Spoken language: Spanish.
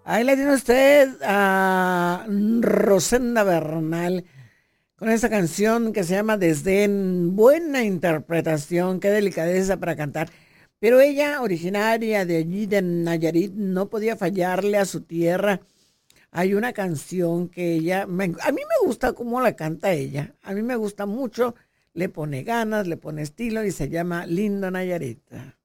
Ahí la tiene usted a Rosenda Bernal con esa canción que se llama Desdén. Buena interpretación, qué delicadeza para cantar. Pero ella, originaria de allí, de Nayarit, no podía fallarle a su tierra. Hay una canción que a mí me gusta cómo la canta ella. A mí me gusta mucho, le pone ganas, le pone estilo y se llama Lindo Nayarit.